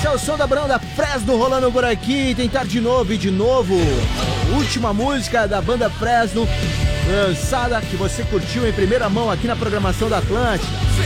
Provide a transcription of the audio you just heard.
Esse é o som da banda Fresno rolando por aqui. Tentar de novo e de novo. Última música da banda Fresno, lançada, que você curtiu em primeira mão aqui na programação da Atlântida.